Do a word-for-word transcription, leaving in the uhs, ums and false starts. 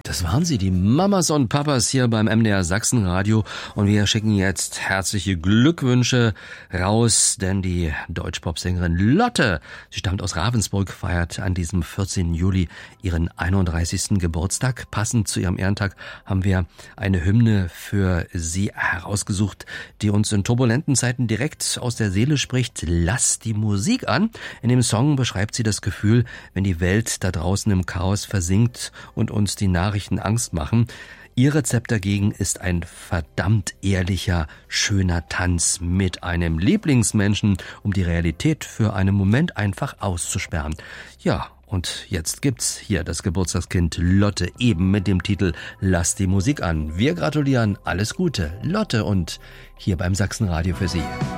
Das waren sie, die Mamas und Papas hier beim M D R Sachsenradio. Und wir schicken jetzt herzliche Glückwünsche raus, denn die Deutschpop-Sängerin Lotte, sie stammt aus Ravensburg, feiert an diesem vierzehnten Juli ihren einunddreißigsten Geburtstag. Passend zu ihrem Ehrentag haben wir eine Hymne für sie herausgesucht, die uns in turbulenten Zeiten direkt aus der Seele spricht. Lass die Musik an. In dem Song beschreibt sie das Gefühl, wenn die Welt da draußen im Chaos versinkt und uns die Nachrichten Angst machen. Ihr Rezept dagegen ist ein verdammt ehrlicher, schöner Tanz mit einem Lieblingsmenschen, um die Realität für einen Moment einfach auszusperren. Ja, und jetzt gibt's hier das Geburtstagskind Lotte eben mit dem Titel Lass die Musik an. Wir gratulieren, alles Gute, Lotte, und hier beim Sachsenradio für Sie.